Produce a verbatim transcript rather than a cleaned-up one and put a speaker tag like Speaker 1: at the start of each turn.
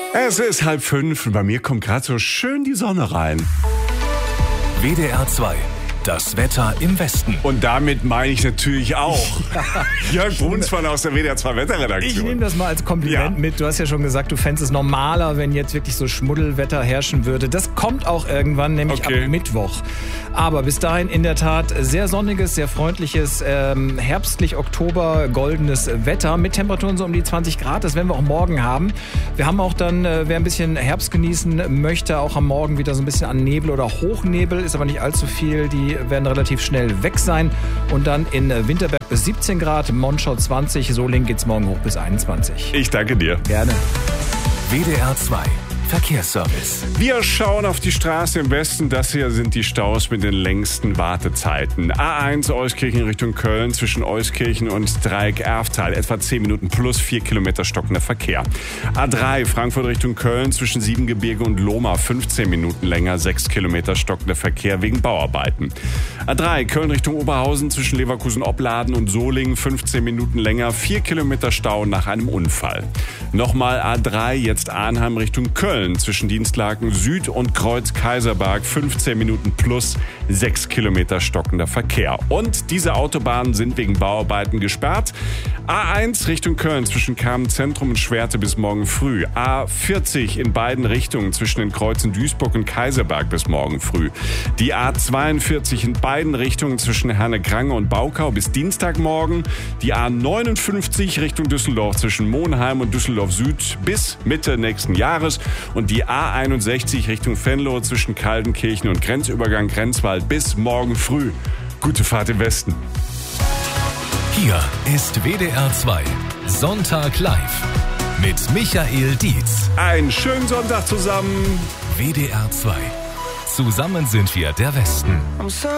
Speaker 1: Es ist halb fünf und bei mir kommt gerade so schön die Sonne rein.
Speaker 2: W D R zwei. Das Wetter im Westen.
Speaker 1: Und damit meine ich natürlich auch Jörg Brunsmann aus der W D R zwei Wetterredaktion.
Speaker 3: Ich nehme das mal als Kompliment
Speaker 1: Ja.
Speaker 3: mit. Du hast ja schon gesagt, du fändest es normaler, wenn jetzt wirklich so Schmuddelwetter herrschen würde. Das kommt auch irgendwann, nämlich
Speaker 1: Okay.
Speaker 3: ab Mittwoch. Aber bis dahin in der Tat sehr sonniges, sehr freundliches, ähm, herbstlich Oktober, goldenes Wetter mit Temperaturen so um die zwanzig Grad. Das werden wir auch morgen haben. Wir haben auch dann, äh, wer ein bisschen Herbst genießen möchte, auch am Morgen wieder so ein bisschen an Nebel oder Hochnebel. Ist aber nicht allzu viel. Die werden relativ schnell weg sein. Und dann in Winterberg bis siebzehn Grad, Monschau zwanzig, Solingen geht's morgen hoch bis einundzwanzig.
Speaker 1: Ich danke dir.
Speaker 3: Gerne.
Speaker 2: W D R zwei. Verkehrsservice.
Speaker 1: Wir schauen auf die Straße im Westen. Das hier sind die Staus mit den längsten Wartezeiten. A eins Euskirchen Richtung Köln zwischen Euskirchen und Dreieck-Erftal. Etwa zehn Minuten plus vier Kilometer stockender Verkehr. A drei Frankfurt Richtung Köln zwischen Siebengebirge und Lohmar. fünfzehn Minuten länger, sechs Kilometer stockender Verkehr wegen Bauarbeiten. A drei Köln Richtung Oberhausen zwischen Leverkusen-Opladen und Solingen. fünfzehn Minuten länger, vier Kilometer Stau nach einem Unfall. Nochmal A drei, jetzt Arnheim Richtung Köln. Zwischen Dienstlaken Süd und Kreuz Kaiserberg fünfzehn Minuten plus sechs Kilometer stockender Verkehr. Und diese Autobahnen sind wegen Bauarbeiten gesperrt. A eins Richtung Köln zwischen Kamenz-Zentrum und Schwerte bis morgen früh. A vierzig in beiden Richtungen zwischen den Kreuzen Duisburg und Kaiserberg bis morgen früh. Die A zweiundvierzig in beiden Richtungen zwischen Herne-Krange und Baukau bis Dienstagmorgen. Die A neunundfünfzig Richtung Düsseldorf zwischen Monheim und Düsseldorf Süd bis Mitte nächsten Jahres. Und die A einundsechzig Richtung Venlo zwischen Kaldenkirchen und Grenzübergang Grenzwald bis morgen früh. Gute Fahrt im Westen.
Speaker 2: Hier ist W D R zwei. Sonntag live. Mit Michael Dietz.
Speaker 1: Einen schönen Sonntag zusammen.
Speaker 2: W D R zwei. Zusammen sind wir der Westen.